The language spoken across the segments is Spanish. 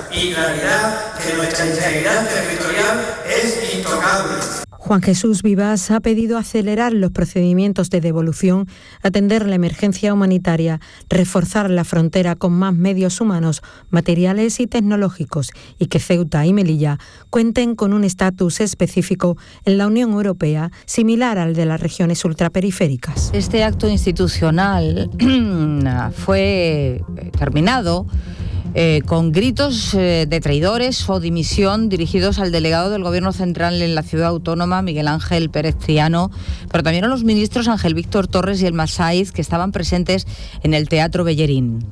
y claridad que nuestra integridad territorial es intocable. Juan Jesús Vivas ha pedido acelerar los procedimientos de devolución, atender la emergencia humanitaria, reforzar la frontera con más medios humanos, materiales y tecnológicos y que Ceuta y Melilla cuenten con un estatus específico en la Unión Europea similar al de las regiones ultraperiféricas. Este acto institucional fue terminado con gritos de traidores o dimisión dirigidos al delegado del Gobierno Central en la ciudad autónoma, Miguel Ángel Pérez Triano, pero también a los ministros Ángel Víctor Torres y Elma Saiz, que estaban presentes en el Teatro Bellerín.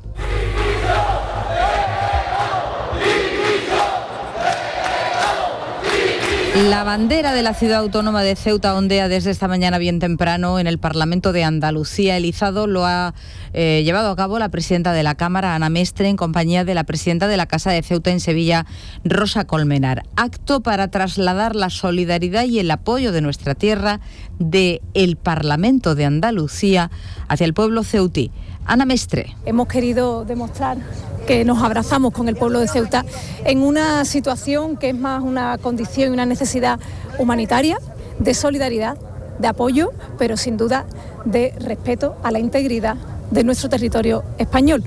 La bandera de la ciudad autónoma de Ceuta ondea desde esta mañana bien temprano en el Parlamento de Andalucía. El izado lo ha llevado a cabo la presidenta de la Cámara, Ana Mestre, en compañía de la presidenta de la Casa de Ceuta en Sevilla, Rosa Colmenar. Acto para trasladar la solidaridad y el apoyo de nuestra tierra del Parlamento de Andalucía hacia el pueblo ceutí. Ana Mestre. Hemos querido demostrar que nos abrazamos con el pueblo de Ceuta en una situación que es más una condición y una necesidad humanitaria, de solidaridad, de apoyo, pero sin duda de respeto a la integridad de nuestro territorio español.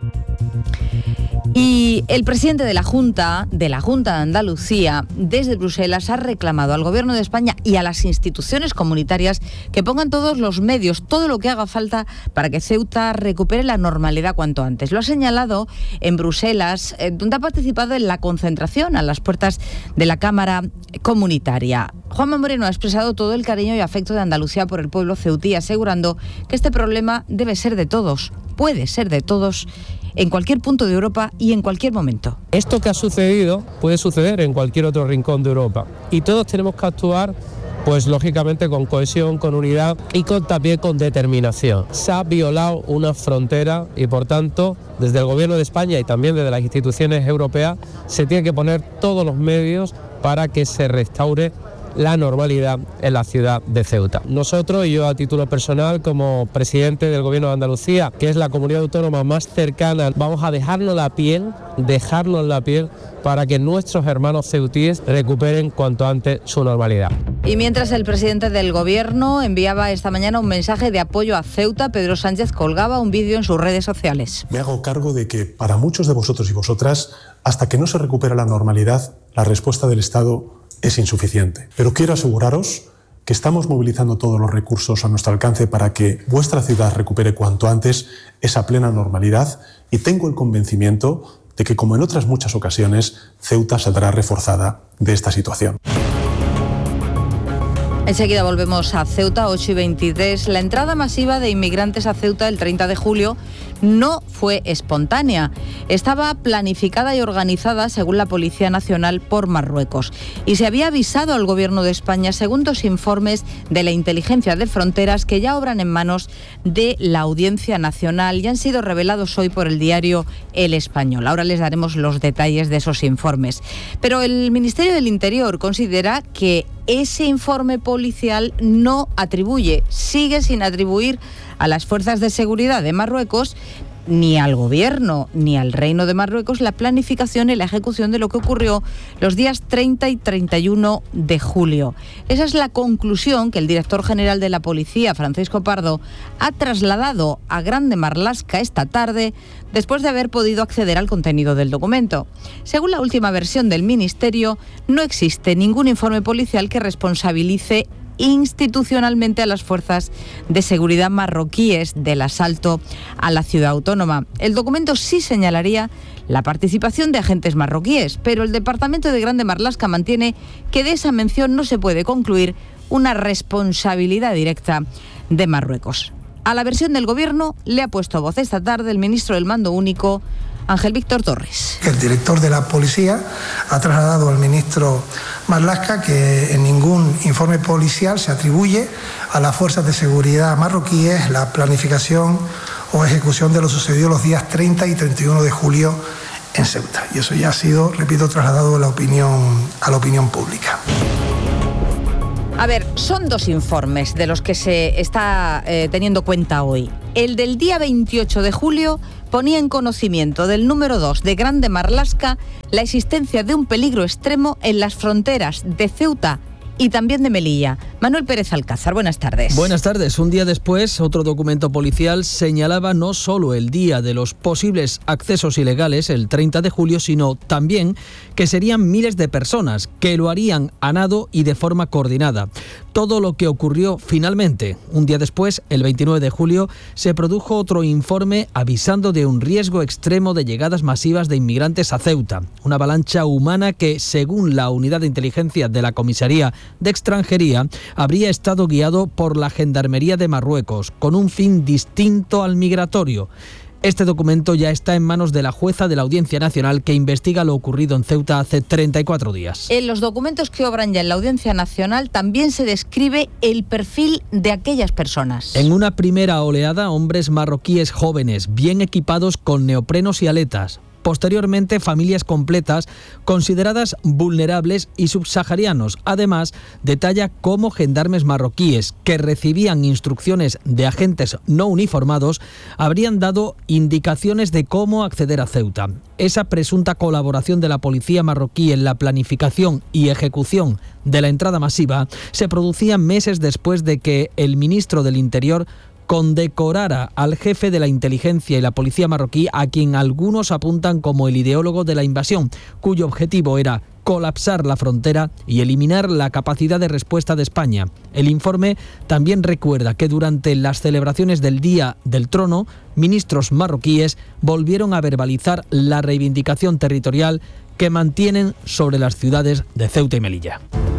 Y el presidente de la Junta de Andalucía, desde Bruselas, ha reclamado al Gobierno de España y a las instituciones comunitarias que pongan todos los medios, todo lo que haga falta para que Ceuta recupere la normalidad cuanto antes. Lo ha señalado en Bruselas, donde ha participado en la concentración a las puertas de la Cámara Comunitaria. Juanma Moreno ha expresado todo el cariño y afecto de Andalucía por el pueblo ceutí, asegurando que este problema debe ser de todos, puede ser de todos, en cualquier punto de Europa y en cualquier momento. Esto que ha sucedido puede suceder en cualquier otro rincón de Europa y todos tenemos que actuar, pues lógicamente con cohesión, con unidad y también con determinación. Se ha violado una frontera y por tanto desde el Gobierno de España y también desde las instituciones europeas se tienen que poner todos los medios para que se restaure la normalidad en la ciudad de Ceuta. Nosotros, y yo a título personal como presidente del Gobierno de Andalucía, que es la comunidad autónoma más cercana, vamos a dejarnos la piel para que nuestros hermanos ceutíes recuperen cuanto antes su normalidad. Y mientras el presidente del Gobierno enviaba esta mañana un mensaje de apoyo a Ceuta, Pedro Sánchez colgaba un vídeo en sus redes sociales. Me hago cargo de que para muchos de vosotros y vosotras, hasta que no se recupera la normalidad, la respuesta del Estado es insuficiente. Pero quiero aseguraros que estamos movilizando todos los recursos a nuestro alcance para que vuestra ciudad recupere cuanto antes esa plena normalidad y tengo el convencimiento de que, como en otras muchas ocasiones, Ceuta saldrá reforzada de esta situación. Enseguida volvemos a Ceuta, 8:23. La entrada masiva de inmigrantes a Ceuta el 30 de julio no fue espontánea. Estaba planificada y organizada, según la Policía Nacional, por Marruecos. Y se había avisado al Gobierno de España, según dos informes de la Inteligencia de Fronteras, que ya obran en manos de la Audiencia Nacional y han sido revelados hoy por el diario El Español. Ahora les daremos los detalles de esos informes. Pero el Ministerio del Interior considera que ese informe policial no atribuye, sigue sin atribuir a las fuerzas de seguridad de Marruecos, ni al Gobierno, ni al Reino de Marruecos, la planificación y la ejecución de lo que ocurrió los días 30 y 31 de julio. Esa es la conclusión que el director general de la Policía, Francisco Pardo, ha trasladado a Grande Marlaska esta tarde, después de haber podido acceder al contenido del documento. Según la última versión del Ministerio, no existe ningún informe policial que responsabilice institucionalmente a las fuerzas de seguridad marroquíes del asalto a la ciudad autónoma. El documento sí señalaría la participación de agentes marroquíes, pero el Departamento de Grande Marlaska mantiene que de esa mención no se puede concluir una responsabilidad directa de Marruecos. A la versión del Gobierno le ha puesto voz esta tarde el ministro del Mando Único, Ángel Víctor Torres. El director de la policía ha trasladado al ministro Marlaska que en ningún informe policial se atribuye a las fuerzas de seguridad marroquíes la planificación o ejecución de lo sucedido los días 30 y 31 de julio en Ceuta. Y eso ya ha sido, repito, trasladado a la opinión pública. A ver, son dos informes de los que se está teniendo cuenta hoy. El del día 28 de julio ponía en conocimiento del número 2 de Grande Marlaska la existencia de un peligro extremo en las fronteras de Ceuta y también de Melilla. Manuel Pérez Alcázar, buenas tardes. Buenas tardes. Un día después, otro documento policial señalaba no solo el día de los posibles accesos ilegales, el 30 de julio, sino también que serían miles de personas que lo harían a nado y de forma coordinada. Todo lo que ocurrió finalmente. Un día después, el 29 de julio, se produjo otro informe avisando de un riesgo extremo de llegadas masivas de inmigrantes a Ceuta. Una avalancha humana que, según la unidad de inteligencia de la Comisaría de Extranjería, habría estado guiado por la Gendarmería de Marruecos, con un fin distinto al migratorio. Este documento ya está en manos de la jueza de la Audiencia Nacional que investiga lo ocurrido en Ceuta hace 34 días. En los documentos que obran ya en la Audiencia Nacional también se describe el perfil de aquellas personas. En una primera oleada, hombres marroquíes jóvenes, bien equipados con neoprenos y aletas. Posteriormente, familias completas consideradas vulnerables y subsaharianos. Además, detalla cómo gendarmes marroquíes que recibían instrucciones de agentes no uniformados habrían dado indicaciones de cómo acceder a Ceuta. Esa presunta colaboración de la policía marroquí en la planificación y ejecución de la entrada masiva se producía meses después de que el ministro del Interior condecorara al jefe de la inteligencia y la policía marroquí, a quien algunos apuntan como el ideólogo de la invasión, cuyo objetivo era colapsar la frontera y eliminar la capacidad de respuesta de España. El informe también recuerda que durante las celebraciones del Día del Trono, ministros marroquíes volvieron a verbalizar la reivindicación territorial que mantienen sobre las ciudades de Ceuta y Melilla.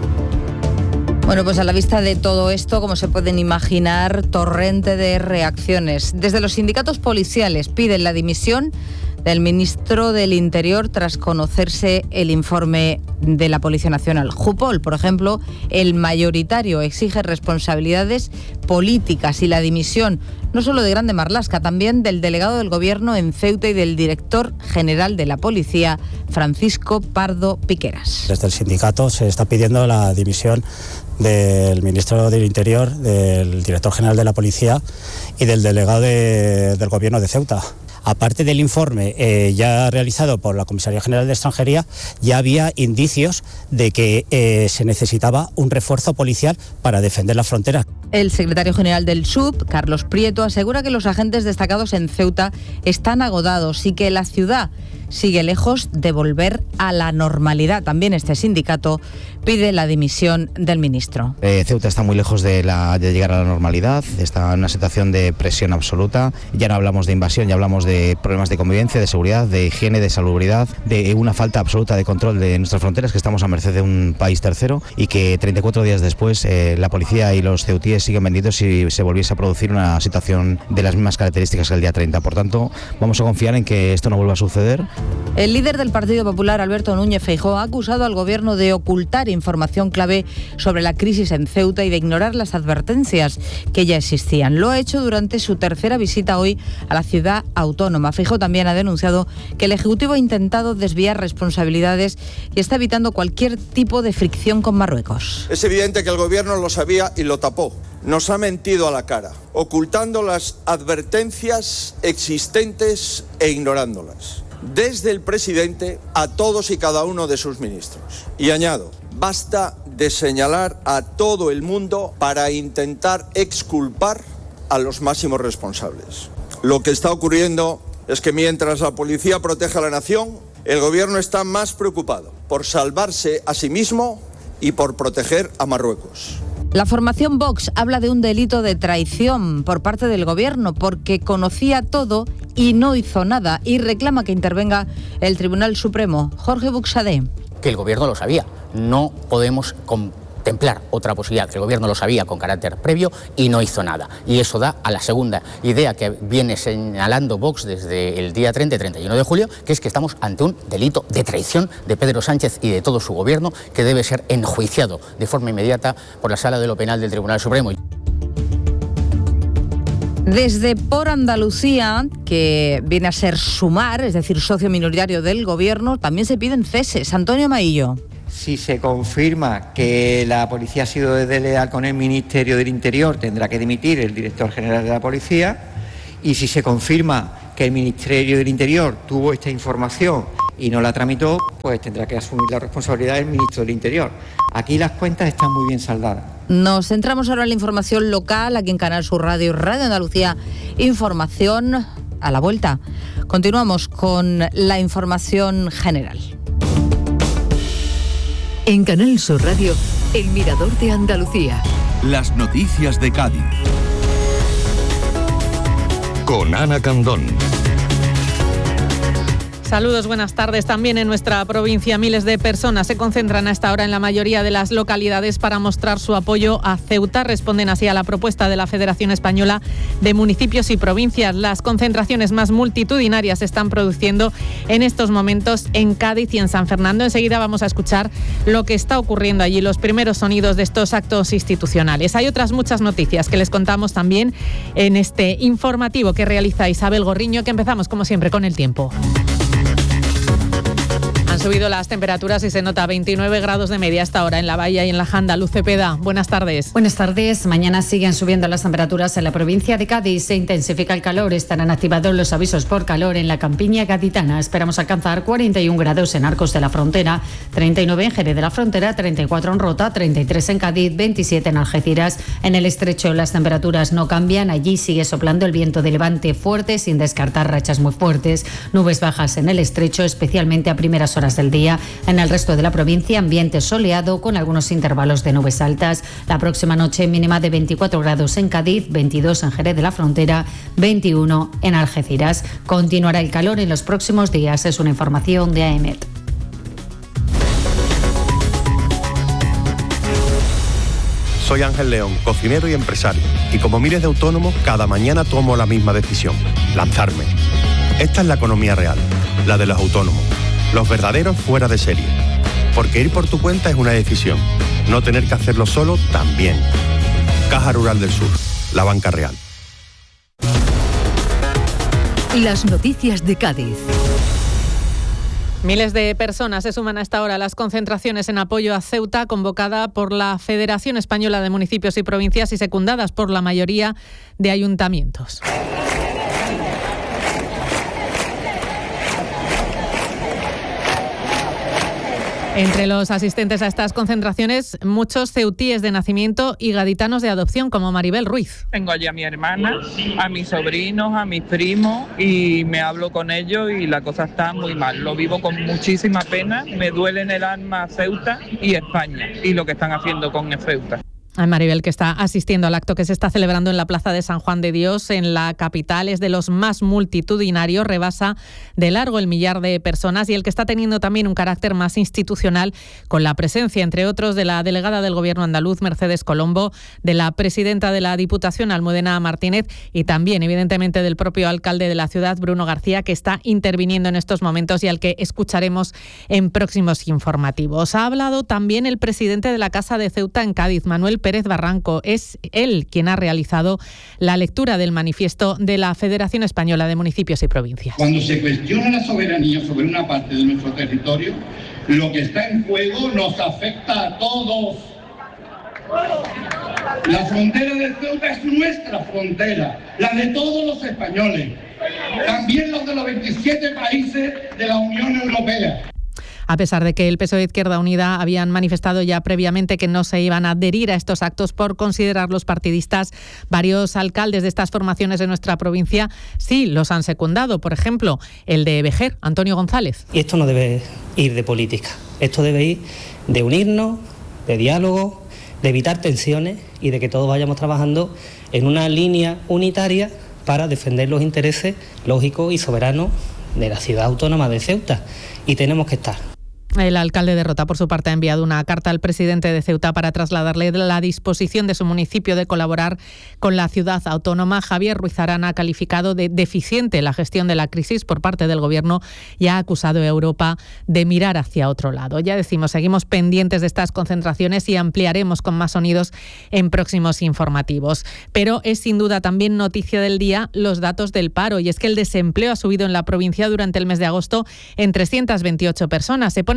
Bueno, pues a la vista de todo esto, como se pueden imaginar, torrente de reacciones. Desde los sindicatos policiales piden la dimisión del ministro del Interior tras conocerse el informe de la Policía Nacional. Jupol, por ejemplo, el mayoritario, exige responsabilidades políticas y la dimisión no solo de Grande Marlaska, también del delegado del Gobierno en Ceuta y del director general de la Policía, Francisco Pardo Piqueras. Desde el sindicato se está pidiendo la dimisión del ministro del Interior, del director general de la Policía y del delegado del Gobierno de Ceuta. Aparte del informe ya realizado por la Comisaría General de Extranjería, ya había indicios de que se necesitaba un refuerzo policial para defender la frontera. El secretario general del SUB, Carlos Prieto, asegura que los agentes destacados en Ceuta están agotados y que la ciudad sigue lejos de volver a la normalidad. También este sindicato pide la dimisión del ministro. Ceuta está muy lejos de llegar a la normalidad, está en una situación de presión absoluta. Ya no hablamos de invasión, ya hablamos de problemas de convivencia, de seguridad, de higiene, de salubridad, de una falta absoluta de control de nuestras fronteras, que estamos a merced de un país tercero y que 34 días después la policía y los ceutíes siguen vendidos si se volviese a producir una situación de las mismas características que el día 30. Por tanto, vamos a confiar en que esto no vuelva a suceder. El líder del Partido Popular, Alberto Núñez Feijóo, ha acusado al Gobierno de ocultar información clave sobre la crisis en Ceuta y de ignorar las advertencias que ya existían. Lo ha hecho durante su tercera visita hoy a la ciudad autónoma. Feijóo también ha denunciado que el Ejecutivo ha intentado desviar responsabilidades y está evitando cualquier tipo de fricción con Marruecos. Es evidente que el Gobierno lo sabía y lo tapó. Nos ha mentido a la cara, ocultando las advertencias existentes e ignorándolas. Desde el presidente a todos y cada uno de sus ministros. Y añado, basta de señalar a todo el mundo para intentar exculpar a los máximos responsables. Lo que está ocurriendo es que mientras la policía protege a la nación, el Gobierno está más preocupado por salvarse a sí mismo y por proteger a Marruecos. La formación Vox habla de un delito de traición por parte del Gobierno porque conocía todo y no hizo nada y reclama que intervenga el Tribunal Supremo. Jorge Buxadé. Que el Gobierno lo sabía. No podemos contemplar otra posibilidad, que el Gobierno lo sabía con carácter previo y no hizo nada. Y eso da a la segunda idea que viene señalando Vox desde el día 30 y 31 de julio, que es que estamos ante un delito de traición de Pedro Sánchez y de todo su Gobierno, que debe ser enjuiciado de forma inmediata por la Sala de lo Penal del Tribunal Supremo. Desde Por Andalucía, que viene a ser Sumar, es decir, socio minoritario del Gobierno, también se piden ceses. Antonio Maillo. Si se confirma que la policía ha sido desleal con el Ministerio del Interior, tendrá que dimitir el director general de la policía. Y si se confirma que el Ministerio del Interior tuvo esta información y no la tramitó, pues tendrá que asumir la responsabilidad del Ministro del Interior. Aquí las cuentas están muy bien saldadas. Nos centramos ahora en la información local, aquí en Canal Sur Radio y Radio Andalucía Información. A la vuelta continuamos con la información general. En Canal Sur Radio, El Mirador de Andalucía. Las noticias de Cádiz. Con Ana Candón. Saludos, buenas tardes. También en nuestra provincia miles de personas se concentran a esta hora en la mayoría de las localidades para mostrar su apoyo a Ceuta. Responden así a la propuesta de la Federación Española de Municipios y Provincias. Las concentraciones más multitudinarias se están produciendo en estos momentos en Cádiz y en San Fernando. Enseguida vamos a escuchar lo que está ocurriendo allí, los primeros sonidos de estos actos institucionales. Hay otras muchas noticias que les contamos también en este informativo que realiza Isabel Gorriño, que empezamos como siempre con el tiempo. Han subido las temperaturas y se nota 29 grados de media hasta ahora en la Bahía y en la Janda. Luz Cepeda, buenas tardes. Buenas tardes. Mañana siguen subiendo las temperaturas en la provincia de Cádiz. Se intensifica el calor. Estarán activados los avisos por calor en la campiña gaditana. Esperamos alcanzar 41 grados en Arcos de la Frontera, 39 en Jerez de la Frontera, 34 en Rota, 33 en Cádiz, 27 en Algeciras. En el Estrecho las temperaturas no cambian. Allí sigue soplando el viento de levante fuerte, sin descartar rachas muy fuertes. Nubes bajas en el Estrecho, especialmente a primeras horas del día. En el resto de la provincia, ambiente soleado con algunos intervalos de nubes altas. La próxima noche mínima de 24 grados en Cádiz, 22 en Jerez de la Frontera, 21 en Algeciras. Continuará el calor en los próximos días. Es una información de AEMET. Soy Ángel León, cocinero y empresario. Y como miles de autónomos, cada mañana tomo la misma decisión: lanzarme. Esta es la economía real, la de los autónomos. Los verdaderos fuera de serie. Porque ir por tu cuenta es una decisión. No tener que hacerlo solo también. Caja Rural del Sur, la banca real. Las noticias de Cádiz. Miles de personas se suman a esta hora a las concentraciones en apoyo a Ceuta, convocada por la Federación Española de Municipios y Provincias y secundadas por la mayoría de ayuntamientos. Entre los asistentes a estas concentraciones, muchos ceutíes de nacimiento y gaditanos de adopción, como Maribel Ruiz. Tengo allí a mi hermana, a mis sobrinos, a mis primos, y me hablo con ellos y la cosa está muy mal. Lo vivo con muchísima pena, me duele en el alma Ceuta y España y lo que están haciendo con Ceuta. Maribel, que está asistiendo al acto que se está celebrando en la Plaza de San Juan de Dios, en la capital, es de los más multitudinarios, rebasa de largo el millar de personas y el que está teniendo también un carácter más institucional, con la presencia, entre otros, de la delegada del Gobierno andaluz, Mercedes Colombo, de la presidenta de la Diputación, Almudena Martínez, y también, evidentemente, del propio alcalde de la ciudad, Bruno García, que está interviniendo en estos momentos y al que escucharemos en próximos informativos. Ha hablado también el presidente de la Casa de Ceuta en Cádiz, Manuel Pérez Barranco. Es él quien ha realizado la lectura del manifiesto de la Federación Española de Municipios y Provincias. Cuando se cuestiona la soberanía sobre una parte de nuestro territorio, lo que está en juego nos afecta a todos. La frontera de Ceuta es nuestra frontera, la de todos los españoles, también los de los 27 países de la Unión Europea. A pesar de que el PSOE e Izquierda Unida habían manifestado ya previamente que no se iban a adherir a estos actos por considerarlos partidistas, varios alcaldes de estas formaciones de nuestra provincia sí los han secundado. Por ejemplo, el de Vejer, Antonio González. Y esto no debe ir de política, esto debe ir de unirnos, de diálogo, de evitar tensiones y de que todos vayamos trabajando en una línea unitaria para defender los intereses lógicos y soberanos de la ciudad autónoma de Ceuta. Y tenemos que estar. El alcalde de Rota, por su parte, ha enviado una carta al presidente de Ceuta para trasladarle la disposición de su municipio de colaborar con la ciudad autónoma. Javier Ruiz Arana ha calificado de deficiente la gestión de la crisis por parte del Gobierno y ha acusado a Europa de mirar hacia otro lado. Ya decimos, seguimos pendientes de estas concentraciones y ampliaremos con más sonidos en próximos informativos. Pero es sin duda también noticia del día los datos del paro, y es que el desempleo ha subido en la provincia durante el mes de agosto en 328 personas. Se pone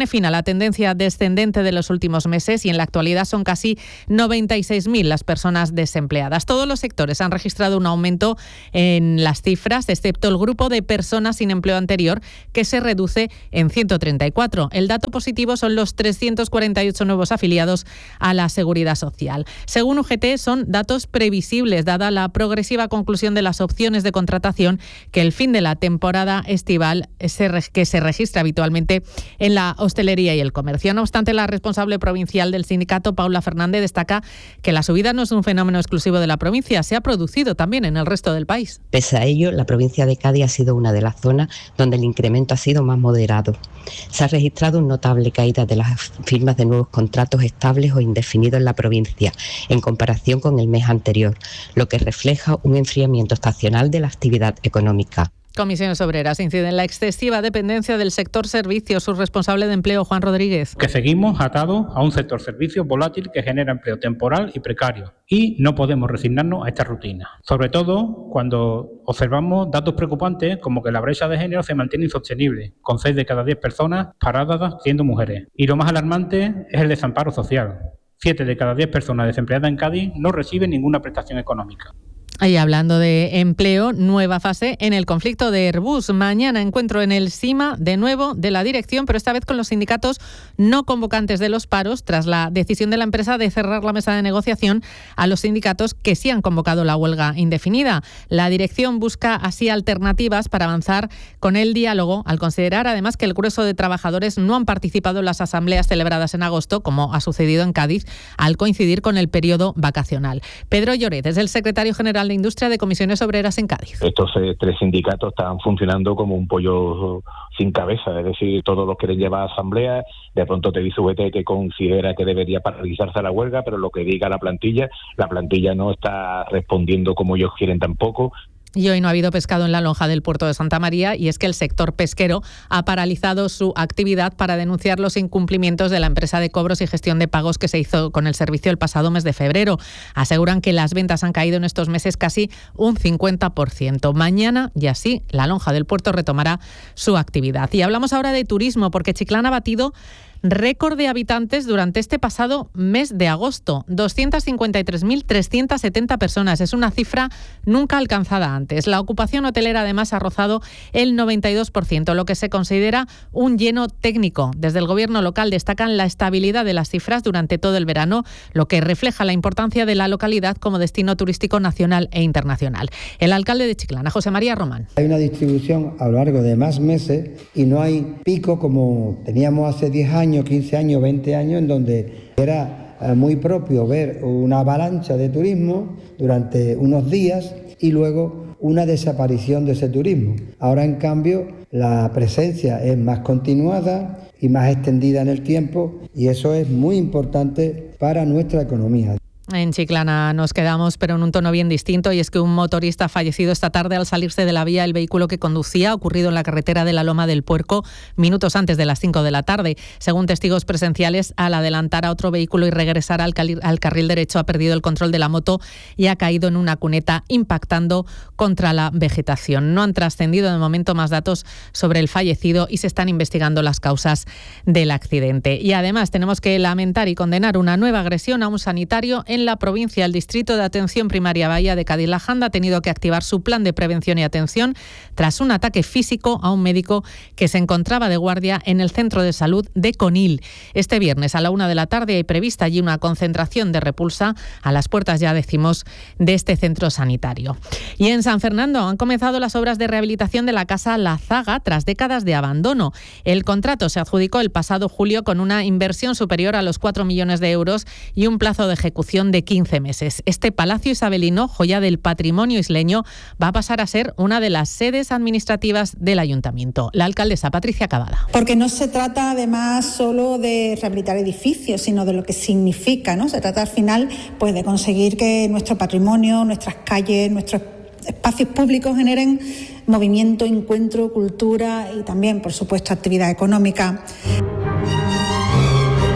pone fin a la tendencia descendente de los últimos meses y en la actualidad son casi 96.000 las personas desempleadas. Todos los sectores han registrado un aumento en las cifras, excepto el grupo de personas sin empleo anterior, que se reduce en 134. El dato positivo son los 348 nuevos afiliados a la Seguridad Social. Según UGT, son datos previsibles, dada la progresiva conclusión de las opciones de contratación que el fin de la temporada estival que se registra habitualmente en la hostelería y el comercio. No obstante, la responsable provincial del sindicato, Paula Fernández, destaca que la subida no es un fenómeno exclusivo de la provincia, se ha producido también en el resto del país. Pese a ello, la provincia de Cádiz ha sido una de las zonas donde el incremento ha sido más moderado. Se ha registrado una notable caída de las firmas de nuevos contratos estables o indefinidos en la provincia, en comparación con el mes anterior, lo que refleja un enfriamiento estacional de la actividad económica. Comisiones Obreras incide en la excesiva dependencia del sector servicios. Su responsable de empleo, Juan Rodríguez. Que seguimos atados a un sector servicios volátil que genera empleo temporal y precario y no podemos resignarnos a esta rutina. Sobre todo cuando observamos datos preocupantes como que la brecha de género se mantiene insostenible, con 6 de cada 10 personas paradas siendo mujeres. Y lo más alarmante es el desamparo social. 7 de cada 10 personas desempleadas en Cádiz no reciben ninguna prestación económica. Y hablando de empleo, nueva fase en el conflicto de Airbus. Mañana encuentro en el SIMA de nuevo de la dirección, pero esta vez con los sindicatos no convocantes de los paros, tras la decisión de la empresa de cerrar la mesa de negociación a los sindicatos que sí han convocado la huelga indefinida. La dirección busca así alternativas para avanzar con el diálogo, al considerar además que el grueso de trabajadores no han participado en las asambleas celebradas en agosto, como ha sucedido en Cádiz, al coincidir con el periodo vacacional. Pedro Lloret es el secretario general de Industria de Comisiones Obreras en Cádiz. Estos 3 sindicatos están funcionando como un pollo sin cabeza, es decir, todos los quieren llevar a asamblea, de pronto te dice UGT que considera que debería paralizarse la huelga, pero lo que diga la plantilla no está respondiendo como ellos quieren tampoco. Y hoy no ha habido pescado en la lonja del puerto de Santa María y es que el sector pesquero ha paralizado su actividad para denunciar los incumplimientos de la empresa de cobros y gestión de pagos que se hizo con el servicio el pasado mes de febrero. Aseguran que las ventas han caído en estos meses casi un 50%. Mañana, y así, la lonja del puerto retomará su actividad. Y hablamos ahora de turismo, porque Chiclana ha batido récord de habitantes durante este pasado mes de agosto, 253.370 personas. Es una cifra nunca alcanzada antes. La ocupación hotelera además ha rozado el 92%, lo que se considera un lleno técnico. Desde el gobierno local destacan la estabilidad de las cifras durante todo el verano, lo que refleja la importancia de la localidad como destino turístico nacional e internacional. El alcalde de Chiclana, José María Román. Hay una distribución a lo largo de más meses y no hay pico como teníamos hace 10 años, 15 años, 20 años, en donde era muy propio ver una avalancha de turismo durante unos días y luego una desaparición de ese turismo. Ahora, en cambio, la presencia es más continuada y más extendida en el tiempo y eso es muy importante para nuestra economía. En Chiclana nos quedamos, pero en un tono bien distinto, y es que un motorista ha fallecido esta tarde al salirse de la vía el vehículo que conducía, ocurrido en la carretera de la Loma del Puerco, minutos antes de las 5 de la tarde. Según testigos presenciales, al adelantar a otro vehículo y regresar al carril derecho, ha perdido el control de la moto y ha caído en una cuneta, impactando contra la vegetación. No han trascendido de momento más datos sobre el fallecido y se están investigando las causas del accidente. Y además tenemos que lamentar y condenar una nueva agresión a un sanitario en la provincia. El Distrito de Atención Primaria Bahía de Cádiz La Janda ha tenido que activar su plan de prevención y atención tras un ataque físico a un médico que se encontraba de guardia en el centro de salud de Conil. Este viernes a la 1 de la tarde hay prevista allí una concentración de repulsa a las puertas, ya decimos, de este centro sanitario. Y en San Fernando han comenzado las obras de rehabilitación de la Casa La Zaga tras décadas de abandono. El contrato se adjudicó el pasado julio con una inversión superior a los 4 millones de euros y un plazo de ejecución de 15 meses. Este palacio isabelino, joya del patrimonio isleño, va a pasar a ser una de las sedes administrativas del ayuntamiento. La alcaldesa Patricia Cavada. Porque no se trata además solo de rehabilitar edificios, sino de lo que significa, ¿no? Se trata al final pues de conseguir que nuestro patrimonio, nuestras calles, nuestros espacios públicos generen movimiento, encuentro, cultura y también, por supuesto, actividad económica.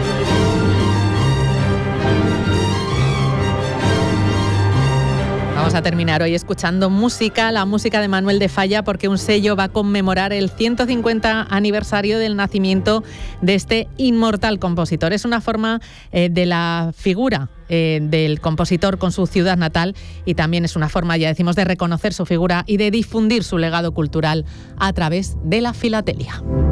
Vamos Vamos a terminar hoy escuchando música, la música de Manuel de Falla, porque un sello va a conmemorar el 150 aniversario del nacimiento de este inmortal compositor. Es una forma de la figura del compositor con su ciudad natal, y también es una forma, ya decimos, de reconocer su figura y de difundir su legado cultural a través de la filatelia.